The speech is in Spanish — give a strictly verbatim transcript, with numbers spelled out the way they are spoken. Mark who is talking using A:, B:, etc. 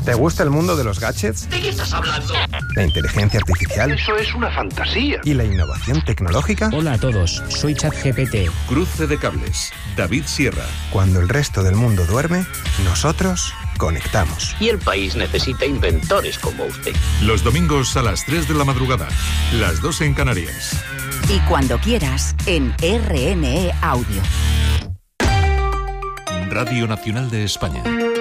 A: ¿Te gusta el mundo de los gadgets?
B: ¿De qué estás hablando?
A: ¿La inteligencia artificial?
B: Eso es una fantasía.
A: ¿Y la innovación tecnológica?
C: Hola a todos, soy ChatGPT.
D: Cruce de cables, David Sierra.
A: Cuando el resto del mundo duerme, nosotros conectamos.
E: Y el país necesita inventores como usted.
D: Los domingos a las tres de la madrugada, las dos en Canarias.
F: Y cuando quieras, en R N E Audio.
D: Radio Nacional de España.